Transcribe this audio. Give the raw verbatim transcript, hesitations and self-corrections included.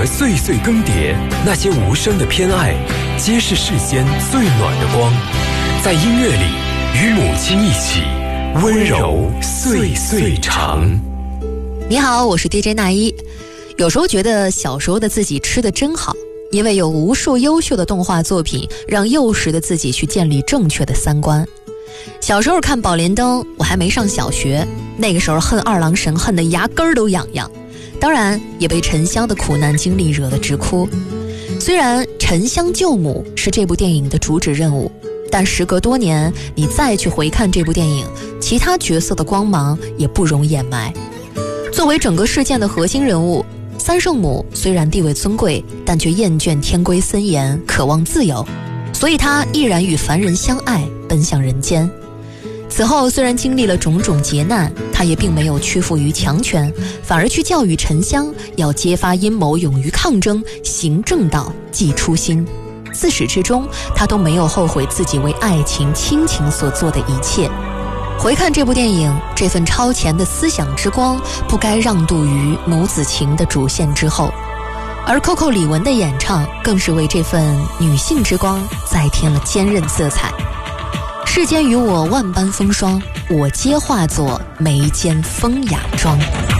和岁岁更迭，那些无声的偏爱，皆是世间最暖的光。在音乐里，与母亲一起温柔岁岁长。 你好，我是 D J 那一。有时候觉得小时候的自己吃得真好，因为有无数优秀的动画作品让幼时的自己去建立正确的三观。小时候看宝莲灯，我还没上小学，那个时候恨二郎神恨得牙根儿都痒痒，当然也被沉香的苦难经历惹得直哭。虽然沉香救母是这部电影的主旨任务，但时隔多年，你再去回看这部电影，其他角色的光芒也不容掩埋。作为整个事件的核心人物，三圣母虽然地位尊贵，但却厌倦天规森严，渴望自由，所以她毅然与凡人相爱，奔向人间。此后虽然经历了种种劫难，她也并没有屈服于强权，反而去教育沉香要揭发阴谋，勇于抗争，行正道，记初心。自始至终，她都没有后悔自己为爱情亲情所做的一切。回看这部电影，这份超前的思想之光不该让渡于母子情的主线之后，而 Coco 李玟的演唱更是为这份女性之光再添了坚韧色彩。世间与我万般风霜，我皆化作眉间风雅妆。